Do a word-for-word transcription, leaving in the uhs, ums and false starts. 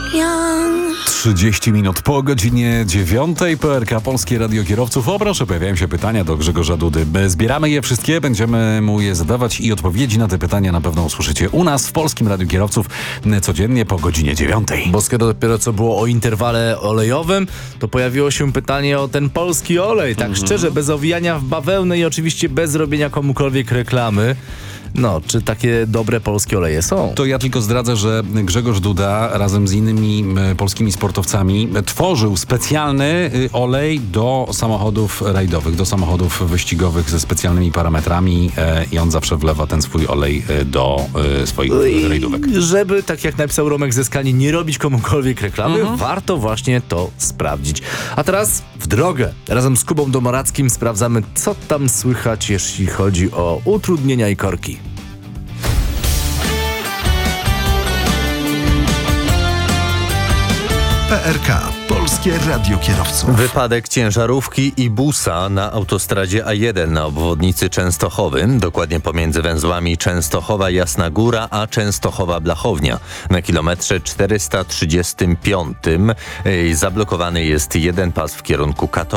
trzydzieści minut po godzinie dziewiątej. P R K, Polskie Radio Kierowców. O proszę, pojawiają się pytania do Grzegorza Dudy. Zbieramy je wszystkie, będziemy mu je zadawać i odpowiedzi na te pytania na pewno usłyszycie u nas w Polskim Radiu Kierowców codziennie po godzinie dziewiątej. Bo skoro dopiero co było o interwale olejowym, to pojawiło się pytanie o ten polski olej. Tak mhm. szczerze, bez owijania w bawełnę i oczywiście bez robienia komukolwiek reklamy. No, czy takie dobre polskie oleje są? To ja tylko zdradzę, że Grzegorz Duda razem z innymi e, polskimi sportowcami tworzył specjalny e, olej do samochodów rajdowych, do samochodów wyścigowych ze specjalnymi parametrami e, i on zawsze wlewa ten swój olej e, do e, swoich I rajdówek. Żeby, tak jak napisał Romek ze Skani, nie robić komukolwiek reklamy, mhm. warto właśnie to sprawdzić. A teraz w drogę. Razem z Kubą Domorackim sprawdzamy, co tam słychać, jeśli chodzi o utrudnienia i korki. P R K. Polskie Radio Kierowców. Wypadek ciężarówki i busa na autostradzie A jeden na obwodnicy Częstochowy, dokładnie pomiędzy węzłami Częstochowa-Jasna Góra a Częstochowa-Blachownia. Na kilometrze czterysta trzydziestym piątym zablokowany jest jeden pas w kierunku Katowic.